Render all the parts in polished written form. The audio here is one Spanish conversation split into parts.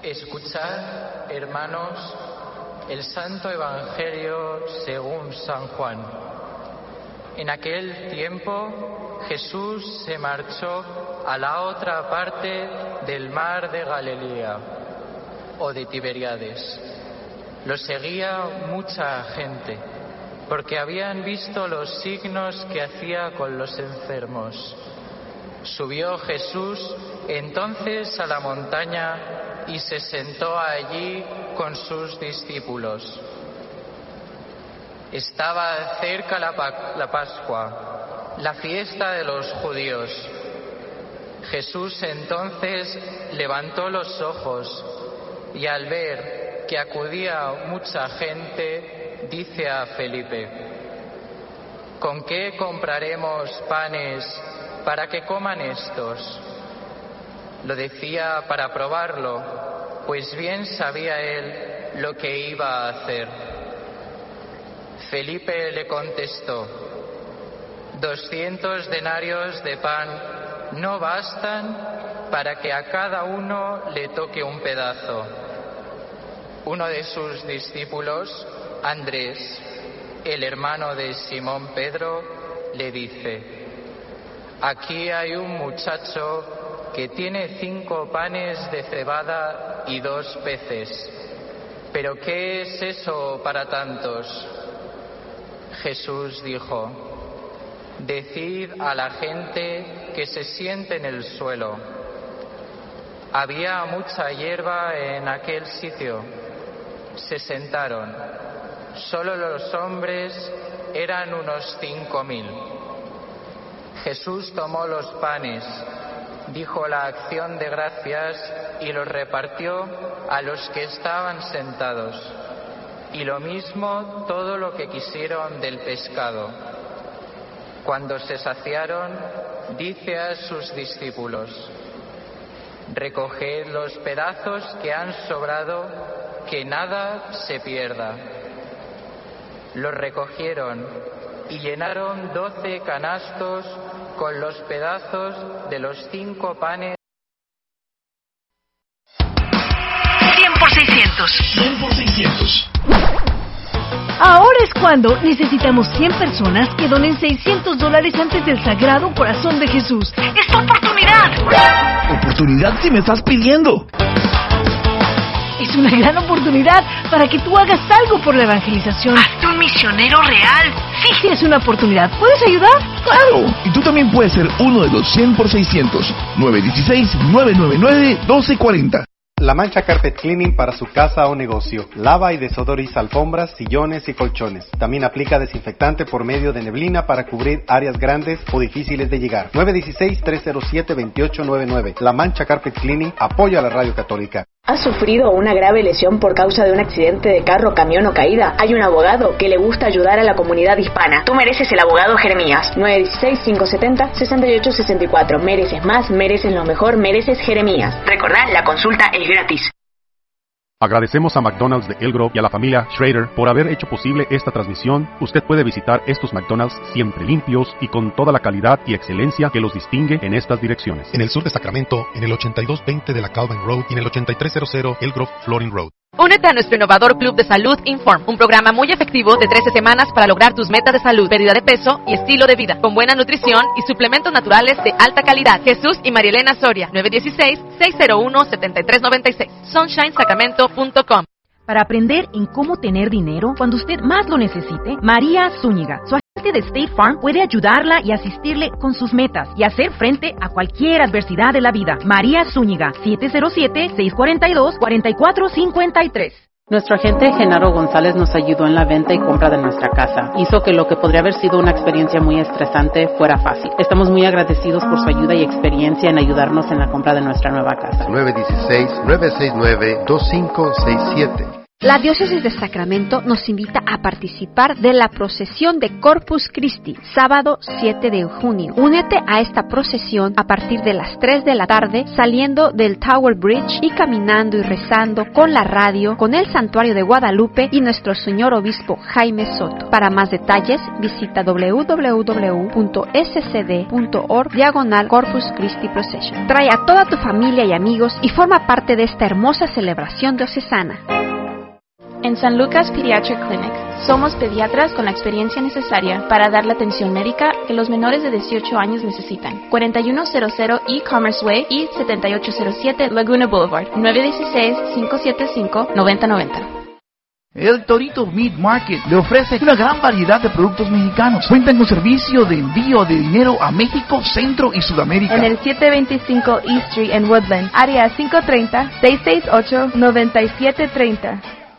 Escuchad, hermanos, el Santo Evangelio según San Juan. En aquel tiempo Jesús se marchó a la otra parte del mar de Galilea, o de Tiberíades. Lo seguía mucha gente, porque habían visto los signos que hacía con los enfermos. Subió Jesús entonces a la montaña y se sentó allí con sus discípulos. Estaba cerca la Pascua, la fiesta de los judíos. Jesús entonces levantó los ojos y al ver que acudía mucha gente, dice a Felipe: ¿con qué compraremos panes para que coman estos? Lo decía para probarlo, pues bien sabía él lo que iba a hacer. Felipe le contestó: 200 denarios de pan no bastan para que a cada uno le toque un pedazo. Uno de sus discípulos, Andrés, el hermano de Simón Pedro, le dice: aquí hay un muchacho que tiene 5 panes de cebada y 2 peces. ¿Pero qué es eso para tantos? Jesús dijo: decid a la gente que se siente en el suelo. Había mucha hierba en aquel sitio. Se sentaron. Solo los hombres eran unos 5.000. Jesús tomó los panes, dijo la acción de gracias y los repartió a los que estaban sentados, y lo mismo todo lo que quisieron del pescado. Cuando se saciaron, dice a sus discípulos: recoged los pedazos que han sobrado, que nada se pierda. Los recogieron y llenaron 12 canastos con los pedazos de los 5 panes. 100 por 600. 100 por 600. Ahora es cuando necesitamos 100 personas que donen $600 antes del Sagrado Corazón de Jesús. ¡Es tu oportunidad! ¿Oportunidad si me estás pidiendo? Es una gran oportunidad para que tú hagas algo por la evangelización. ¡Hazte un misionero real! Sí, tienes una oportunidad. ¿Puedes ayudar? ¡Claro! Y tú también puedes ser uno de los 100 por 600. 916-999-1240. La Mancha Carpet Cleaning para su casa o negocio. Lava y desodoriza alfombras, sillones y colchones. También aplica desinfectante por medio de neblina para cubrir áreas grandes o difíciles de llegar. 916-307-2899. La Mancha Carpet Cleaning apoya a la Radio Católica. ¿Has sufrido una grave lesión por causa de un accidente de carro, camión o caída? Hay un abogado que le gusta ayudar a la comunidad hispana. Tú mereces el abogado Jeremías. 916-570-6864. Mereces más, mereces lo mejor, mereces Jeremías. Recordá, la consulta es gratis. Agradecemos a McDonald's de El Grove y a la familia Schrader por haber hecho posible esta transmisión. Usted puede visitar estos McDonald's siempre limpios y con toda la calidad y excelencia que los distingue en estas direcciones. En el sur de Sacramento, en el 8220 de la Calvin Road y en el 8300 El Grove Flooring Road. Únete a nuestro innovador Club de Salud Inform, un programa muy efectivo de 13 semanas para lograr tus metas de salud, pérdida de peso y estilo de vida, con buena nutrición y suplementos naturales de alta calidad. Jesús y Marielena Soria, 916-601-7396, sunshinesacramento.com. Para aprender en cómo tener dinero cuando usted más lo necesite, María Zúñiga, su agente de State Farm, puede ayudarla y asistirle con sus metas y hacer frente a cualquier adversidad de la vida. María Zúñiga, 707-642-4453. Nuestro agente Genaro González nos ayudó en la venta y compra de nuestra casa. Hizo que lo que podría haber sido una experiencia muy estresante fuera fácil. Estamos muy agradecidos por su ayuda y experiencia en ayudarnos en la compra de nuestra nueva casa. 916-969-2567. La Diócesis de Sacramento nos invita a participar de la procesión de Corpus Christi, sábado 7 de junio. Únete a esta procesión a partir de las 3 de la tarde, saliendo del Tower Bridge y caminando y rezando con la radio, con el Santuario de Guadalupe y nuestro Señor Obispo Jaime Soto. Para más detalles, visita www.scd.org/Corpus Christi Procession. Trae a toda tu familia y amigos y forma parte de esta hermosa celebración diocesana. En San Lucas Pediatric Clinic, somos pediatras con la experiencia necesaria para dar la atención médica que los menores de 18 años necesitan. 4100 E-Commerce Way y 7807 Laguna Boulevard, 916-575-9090. El Torito Meat Market le ofrece una gran variedad de productos mexicanos. Cuentan con servicio de envío de dinero a México, Centro y Sudamérica. En el 725 East Street en Woodland, área 530-668-9730.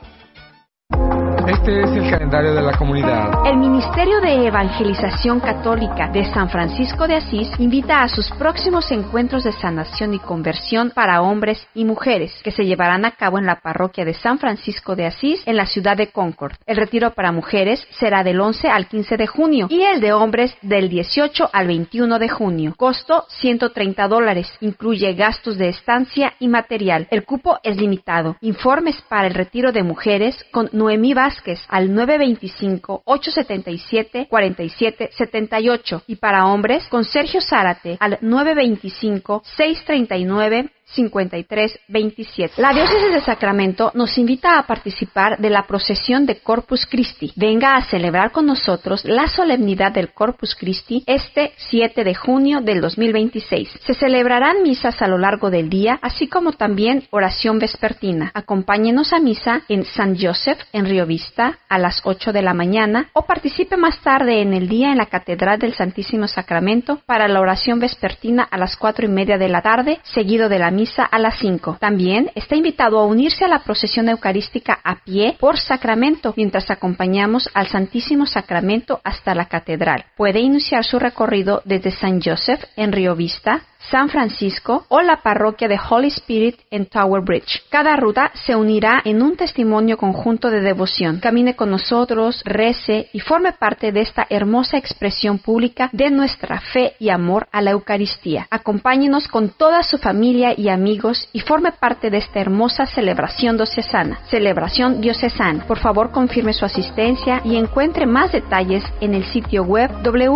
Este es el calendario de la comunidad. El Ministerio de Evangelización Católica de San Francisco de Asís invita a sus próximos encuentros de sanación y conversión para hombres y mujeres, que se llevarán a cabo en la parroquia de San Francisco de Asís, en la ciudad de Concord. El retiro para mujeres será del 11 al 15 de junio y el de hombres del 18 al 21 de junio. Costo $130. Incluye gastos de estancia y material. El cupo es limitado. Informes para el retiro de mujeres con Noemí Vázquez al 925-877-4778 y para hombres con Sergio Zárate al 925-639-5327. La Diócesis de Sacramento nos invita a participar de la procesión de Corpus Christi. Venga a celebrar con nosotros la solemnidad del Corpus Christi este 7 de junio del 2026. Se celebrarán misas a lo largo del día, así como también oración vespertina. Acompáñenos a misa en San Joseph, en Río Vista, a las 8 de la mañana, o participe más tarde en el día en la Catedral del Santísimo Sacramento para la oración vespertina a las 4:30 de la tarde, seguido de la misa a las 5. También está invitado a unirse a la procesión eucarística a pie por Sacramento, mientras acompañamos al Santísimo Sacramento hasta la Catedral. Puede iniciar su recorrido desde San Joseph en Río Vista, San Francisco o la parroquia de Holy Spirit en Tower Bridge. Cada ruta se unirá en un testimonio conjunto de devoción. Camine con nosotros, rece y forme parte de esta hermosa expresión pública de nuestra fe y amor a la Eucaristía. Acompáñenos con toda su familia y amigos y forme parte de esta hermosa celebración diocesana. Celebración diocesana. Por favor, confirme su asistencia y encuentre más detalles en el sitio web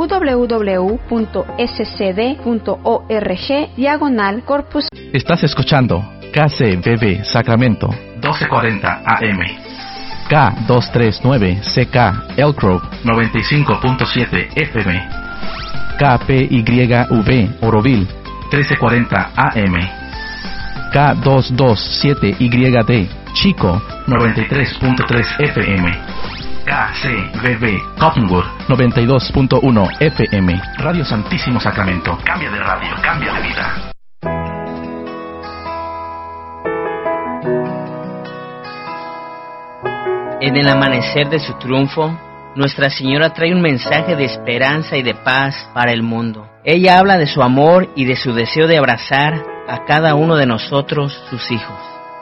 www.scd.org/Corpus. Estás escuchando KCBB Sacramento 1240 AM, K239 CK Elk Grove 95.7 FM, KPYV Oroville 1340 AM, K227YD Chico 93.3 FM, KCBB Cottonwood 92.1 FM. Radio Santísimo Sacramento. Cambia de radio, cambia de vida. En el amanecer de su triunfo, Nuestra Señora trae un mensaje de esperanza y de paz para el mundo. Ella habla de su amor y de su deseo de abrazar a cada uno de nosotros, sus hijos.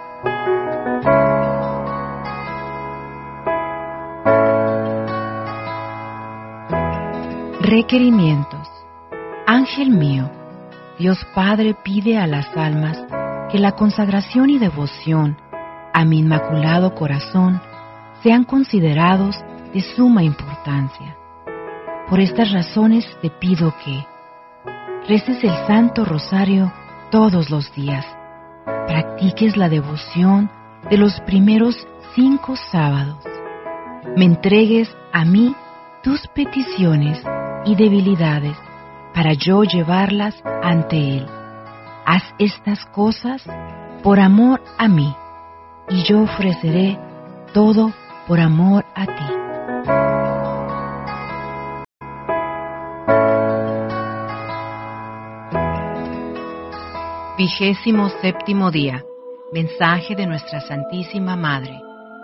Requerimientos. Ángel mío, Dios Padre pide a las almas que la consagración y devoción a mi Inmaculado Corazón sean considerados de suma importancia. Por estas razones te pido que reces el Santo Rosario todos los días, practiques la devoción de los primeros 5 sábados, me entregues a mí tus peticiones y debilidades para yo llevarlas ante Él. Haz estas cosas por amor a mí, y yo ofreceré todo por amor a ti. Vigésimo séptimo día. Mensaje de nuestra Santísima Madre.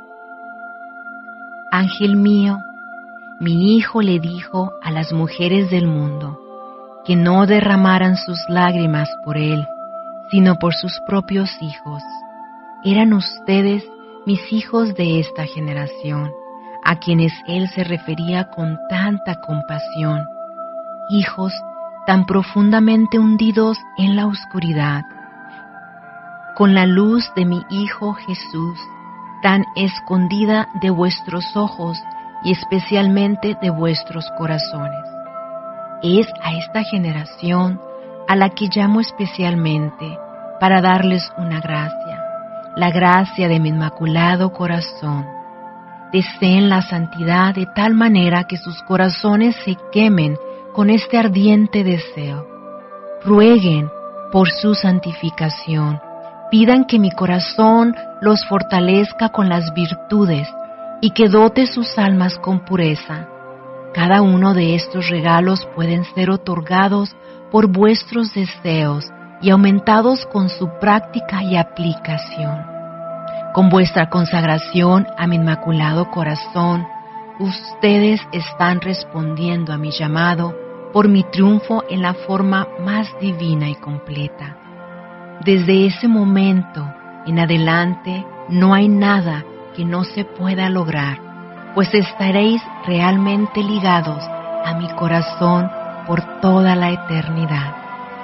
Ángel mío, mi Hijo le dijo a las mujeres del mundo que no derramaran sus lágrimas por Él, sino por sus propios hijos. Eran ustedes mis hijos de esta generación, a quienes Él se refería con tanta compasión, hijos tan profundamente hundidos en la oscuridad, con la luz de mi Hijo Jesús, tan escondida de vuestros ojos y especialmente de vuestros corazones. Es a esta generación a la que llamo especialmente para darles una gracia, la gracia de mi inmaculado corazón. Deseen la santidad de tal manera que sus corazones se quemen con este ardiente deseo. Rueguen por su santificación. Pidan que mi corazón los fortalezca con las virtudes y que dote sus almas con pureza. Cada uno de estos regalos pueden ser otorgados por vuestros deseos y aumentados con su práctica y aplicación. Con vuestra consagración a mi inmaculado corazón, ustedes están respondiendo a mi llamado por mi triunfo en la forma más divina y completa. Desde ese momento en adelante no hay nada que no se pueda lograr, pues estaréis realmente ligados a mi corazón por toda la eternidad.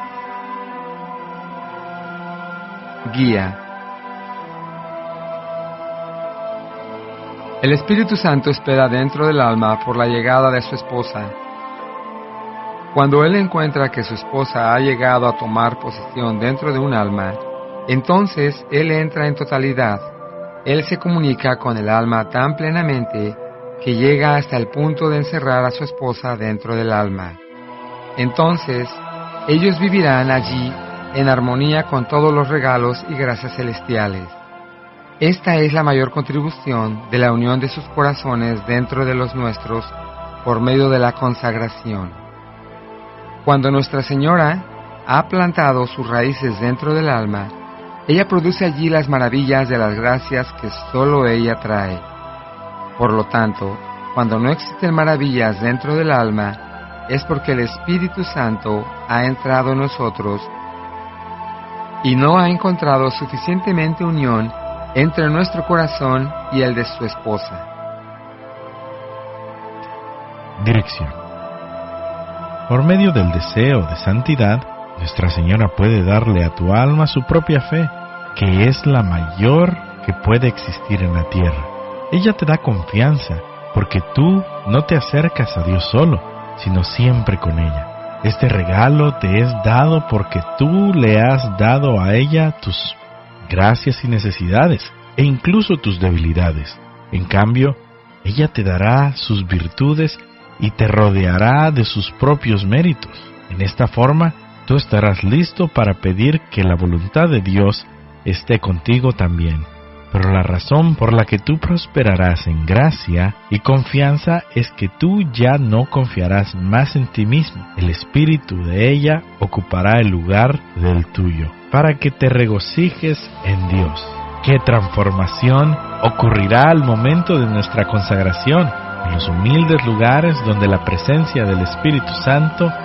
Guía. El Espíritu Santo espera dentro del alma por la llegada de su esposa. Cuando Él encuentra que su esposa ha llegado a tomar posesión dentro de un alma, entonces Él entra en totalidad. Él se comunica con el alma tan plenamente que llega hasta el punto de encerrar a su esposa dentro del alma. Entonces, ellos vivirán allí en armonía con todos los regalos y gracias celestiales. Esta es la mayor contribución de la unión de sus corazones dentro de los nuestros por medio de la consagración. Cuando Nuestra Señora ha plantado sus raíces dentro del alma, ella produce allí las maravillas de las gracias que solo ella trae. Por lo tanto, cuando no existen maravillas dentro del alma, es porque el Espíritu Santo ha entrado en nosotros y no ha encontrado suficientemente unión entre nuestro corazón y el de su esposa. Dirección. Por medio del deseo de santidad, Nuestra Señora puede darle a tu alma su propia fe, que es la mayor que puede existir en la tierra. Ella te da confianza, porque tú no te acercas a Dios solo, sino siempre con ella. Este regalo te es dado porque tú le has dado a ella tus gracias y necesidades, e incluso tus debilidades. En cambio, ella te dará sus virtudes y te rodeará de sus propios méritos. En esta forma, tú estarás listo para pedir que la voluntad de Dios esté contigo también. Pero la razón por la que tú prosperarás en gracia y confianza es que tú ya no confiarás más en ti mismo. El espíritu de ella ocupará el lugar del tuyo, para que te regocijes en Dios. ¡Qué transformación ocurrirá al momento de nuestra consagración! En los humildes lugares donde la presencia del Espíritu Santo